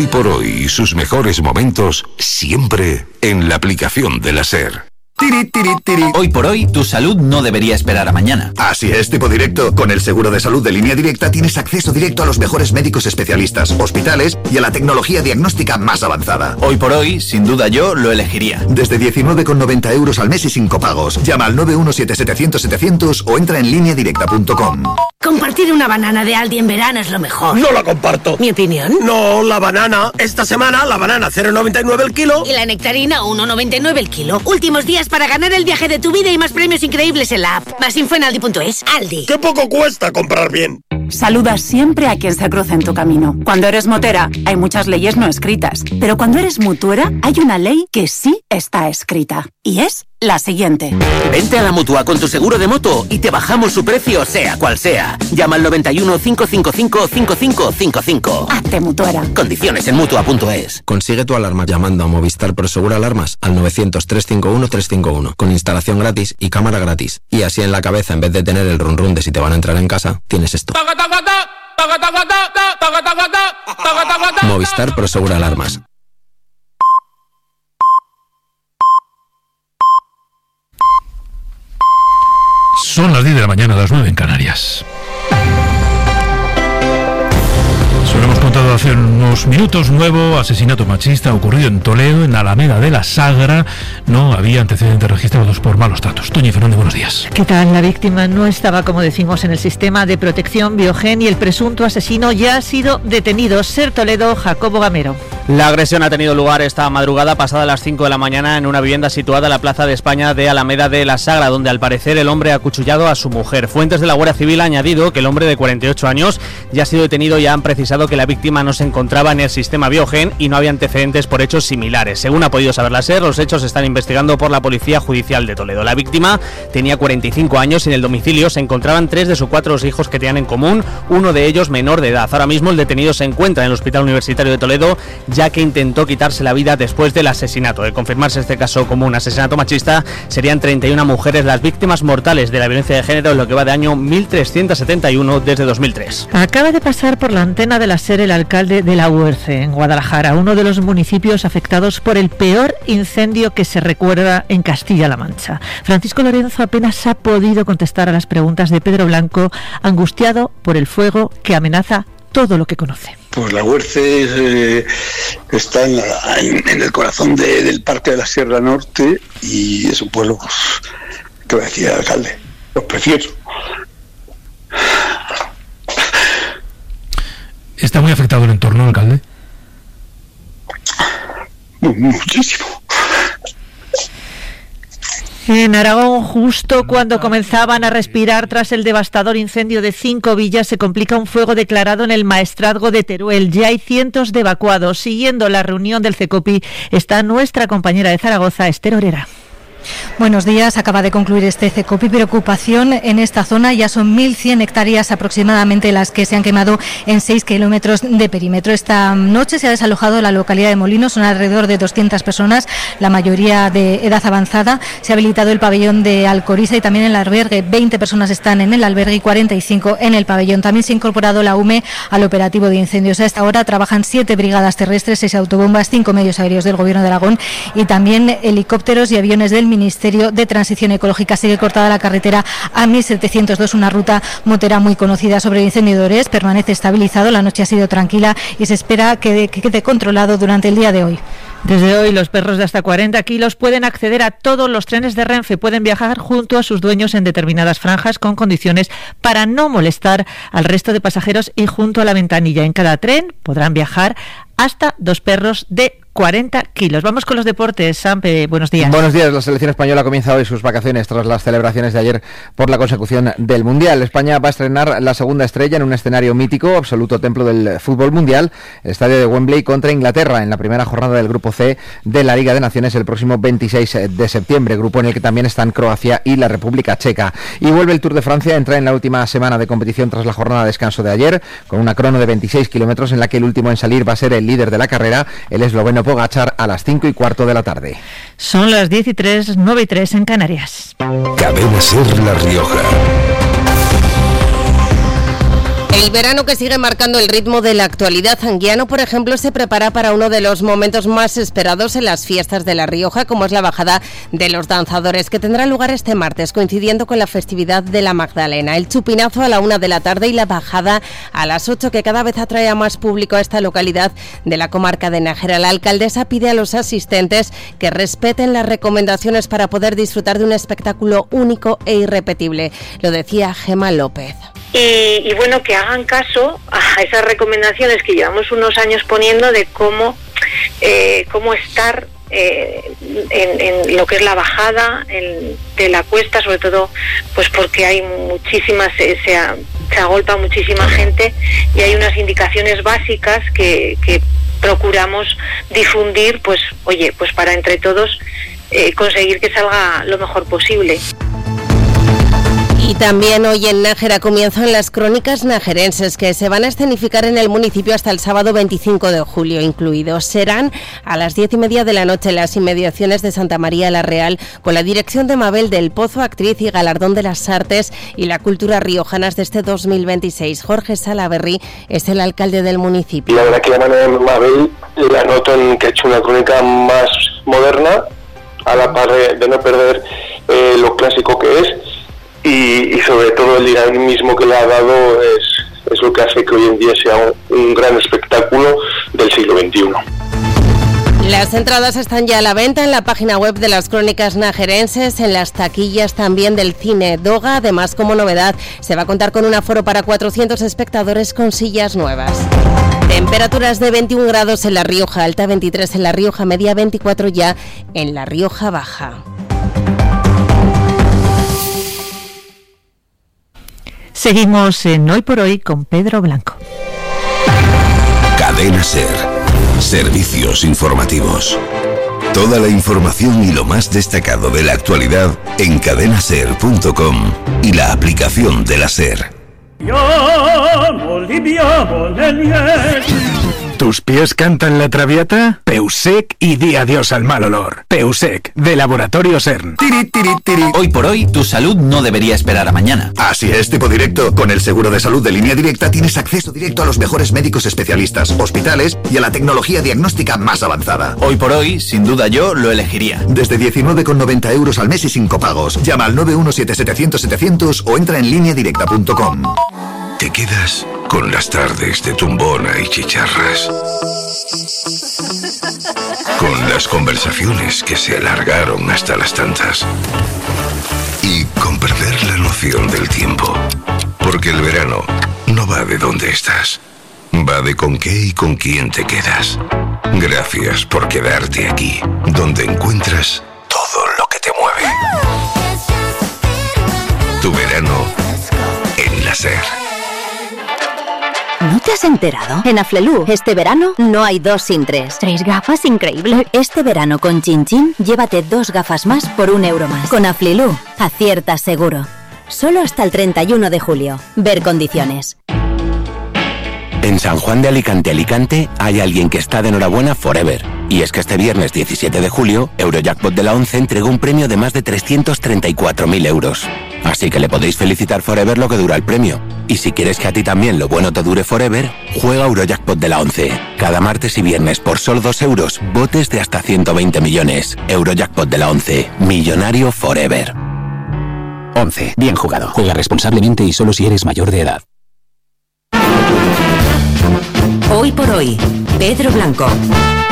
Hoy por hoy y sus mejores momentos siempre en la aplicación de la SER. Hoy por hoy, tu salud no debería esperar a mañana. Así es, tipo directo. Con el seguro de salud de Línea Directa tienes acceso directo a los mejores médicos especialistas, hospitales y a la tecnología diagnóstica más avanzada. Hoy por hoy, sin duda yo lo elegiría. Desde 19,90 euros al mes y sin copagos. Llama al 917-700-700 o entra en lineadirecta.com. Compartir una banana de Aldi en verano es lo mejor. No la comparto. ¿Mi opinión? No, la banana. Esta semana la banana 0,99 el kilo. Y la nectarina 1,99 el kilo. Últimos días para ganar el viaje de tu vida y más premios increíbles en la app. Más info en aldi.es. Aldi. ¡Qué poco cuesta comprar bien! Saluda siempre a quien se cruce en tu camino. Cuando eres motera, hay muchas leyes no escritas. Pero cuando eres mutuera, hay una ley que sí está escrita. Y es la siguiente. Vente a la Mutua con tu seguro de moto y te bajamos su precio sea cual sea. Llama al 91 555 5555. Hazte mutuera. Condiciones en Mutua.es. Consigue tu alarma llamando a Movistar Prosegur Alarmas al 900 351 351 con instalación gratis y cámara gratis. Y así en la cabeza, en vez de tener el run run de si te van a entrar en casa, tienes esto. Movistar Prosegur Alarmas. Son las 10 de la mañana, las 9 en Canarias. Se lo hemos contado hace unos minutos. Nuevo asesinato machista ocurrido en Toledo, en Alameda de la Sagra. No había antecedentes registrados por malos tratos. Toñi Fernández, buenos días. ¿Qué tal? La víctima no estaba, como decimos, en el sistema de protección Biogen y el presunto asesino ya ha sido detenido. SER Toledo, Jacobo Gamero. La agresión ha tenido lugar esta madrugada pasada las 5 de la mañana en una vivienda situada en la Plaza de España de Alameda de la Sagra, donde al parecer el hombre ha acuchillado a su mujer. Fuentes de la Guardia Civil han añadido que el hombre de 48 años ya ha sido detenido y han precisado que la víctima no se encontraba en el sistema Biogen y no había antecedentes por hechos similares. Según ha podido saber la SER, los hechos se están investigando por la Policía Judicial de Toledo. La víctima tenía 45 años y en el domicilio se encontraban 3 de sus 4 hijos que tenían en común, uno de ellos menor de edad. Ahora mismo el detenido se encuentra en el Hospital Universitario de Toledo, ya que intentó quitarse la vida después del asesinato. De confirmarse este caso como un asesinato machista, serían 31 mujeres las víctimas mortales de la violencia de género en lo que va de año 1371 desde 2003. Acaba de pasar por la antena de la SER el alcalde de La Huerce, en Guadalajara, uno de los municipios afectados por el peor incendio que se recuerda en Castilla-La Mancha. Francisco Lorenzo apenas ha podido contestar a las preguntas de Pedro Blanco, angustiado por el fuego que amenaza todo lo que conoce. Pues La Huerce está en el corazón del Parque de la Sierra Norte y es un pueblo, pues, ¿qué voy a decir, alcalde? Los prefiero. ¿Está muy afectado el entorno, alcalde? Muchísimo. En Aragón, justo cuando comenzaban a respirar tras el devastador incendio de 5 villas, se complica un fuego declarado en el maestrazgo de Teruel. Ya hay cientos de evacuados. Siguiendo la reunión del CECOPI está nuestra compañera de Zaragoza, Esther Orera. Buenos días. Acaba de concluir este CECOPI. Preocupación en esta zona. Ya son 1.100 hectáreas aproximadamente las que se han quemado en 6 kilómetros de perímetro. Esta noche se ha desalojado la localidad de Molinos. Son alrededor de 200 personas, la mayoría de edad avanzada. Se ha habilitado el pabellón de Alcoriza y también el albergue. 20 personas están en el albergue y 45 en el pabellón. También se ha incorporado la UME al operativo de incendios. A esta hora trabajan 7 brigadas terrestres, 6 autobombas, 5 medios aéreos del Gobierno de Aragón y también helicópteros y aviones del Ministerio de Transición Ecológica. Sigue cortada la carretera A1702, una ruta motera muy conocida sobre el incendio de Ores. Permanece estabilizado, la noche ha sido tranquila y se espera que quede controlado durante el día de hoy. Desde hoy, los perros de hasta 40 kilos pueden acceder a todos los trenes de Renfe. Pueden viajar junto a sus dueños en determinadas franjas con condiciones para no molestar al resto de pasajeros y junto a la ventanilla. En cada tren podrán viajar hasta 2 perros de 40 kilos. Vamos con los deportes. Sampe, buenos días. Buenos días. La selección española comienza hoy sus vacaciones tras las celebraciones de ayer por la consecución del Mundial. España va a estrenar la segunda estrella en un escenario mítico, absoluto templo del fútbol mundial, el estadio de Wembley contra Inglaterra en la primera jornada del Grupo C de la Liga de Naciones el próximo 26 de septiembre, grupo en el que también están Croacia y la República Checa. Y vuelve el Tour de Francia, entra en la última semana de competición tras la jornada de descanso de ayer, con una crono de 26 kilómetros en la que el último en salir va a ser el líder de la carrera, el esloveno Pogačar, a las 5:15 de la tarde. Son las 10:03, 9:03 en Canarias. Cadena SER La Rioja. El verano que sigue marcando el ritmo de la actualidad. Anguiano, por ejemplo, se prepara para uno de los momentos más esperados en las fiestas de La Rioja, como es la bajada de los danzadores, que tendrá lugar este martes, coincidiendo con la festividad de la Magdalena. El chupinazo a la 1 de la tarde y la bajada a las 8, que cada vez atrae a más público a esta localidad de la comarca de Nájera. La alcaldesa pide a los asistentes que respeten las recomendaciones para poder disfrutar de un espectáculo único e irrepetible. Lo decía Gemma López. Y bueno, que hagan caso a esas recomendaciones que llevamos unos años poniendo de cómo estar en lo que es la bajada de la cuesta, sobre todo pues porque hay muchísimas, se agolpa muchísima gente y hay unas indicaciones básicas que procuramos difundir, pues para entre todos conseguir que salga lo mejor posible. Y también hoy en Nájera comienzan las crónicas najerenses, que se van a escenificar en el municipio hasta el sábado 25 de julio incluidos. Serán a las 10:30 de la noche en las inmediaciones de Santa María la Real, con la dirección de Mabel del Pozo, actriz y galardón de las artes y la cultura riojanas de este 2026. Jorge Salaverry es el alcalde del municipio. Y la verdad que la mano de Mabel la noto en que ha hecho una crónica más moderna, a la par de no perder lo clásico que es. Y sobre todo el dinamismo que le ha dado es lo que hace que hoy en día sea un gran espectáculo del siglo XXI. Las entradas están ya a la venta en la página web de las Crónicas Najerenses, en las taquillas también del Cine Doga. Además, como novedad, se va a contar con un aforo para 400 espectadores con sillas nuevas. Temperaturas de 21 grados en La Rioja Alta, 23 en La Rioja Media, 24 ya en La Rioja Baja. Seguimos en Hoy por Hoy con Pedro Blanco. Cadena SER. Servicios informativos. Toda la información y lo más destacado de la actualidad en cadenaser.com y la aplicación de la SER. ¿Tus pies cantan la traviata? Peusec y di adiós al mal olor. Peusec, de Laboratorio CERN. Hoy por hoy, tu salud no debería esperar a mañana. Así es, tipo directo. Con el seguro de salud de Línea Directa tienes acceso directo a los mejores médicos especialistas, hospitales y a la tecnología diagnóstica más avanzada. Hoy por hoy, sin duda yo lo elegiría. Desde 19,90 euros al mes y sin copagos. Llama al 917-700-700 o entra en lineadirecta.com. Te quedas con las tardes de tumbona y chicharras. Con las conversaciones que se alargaron hasta las tantas. Y con perder la noción del tiempo. Porque el verano no va de dónde estás. Va de con qué y con quién te quedas. Gracias por quedarte aquí, donde encuentras todo lo que te mueve. Tu verano en la SER. ¿No te has enterado? En Aflelu, este verano no hay 2 sin 3. ¿3 gafas? Increíble. Este verano con Chin Chin, llévate 2 gafas más por 1 euro más. Con Aflelu, aciertas seguro. Solo hasta el 31 de julio. Ver condiciones. En San Juan de Alicante, hay alguien que está de enhorabuena forever. Y es que este viernes 17 de julio, Eurojackpot de la 11 entregó un premio de más de 334.000 euros. Así que le podéis felicitar forever lo que dura el premio. Y si quieres que a ti también lo bueno te dure forever, juega Eurojackpot de la 11. Cada martes y viernes por solo 2 euros, botes de hasta 120 millones. Eurojackpot de la 11. Millonario forever. 11. Bien jugado. Juega responsablemente y solo si eres mayor de edad. Hoy por hoy, Pedro Blanco.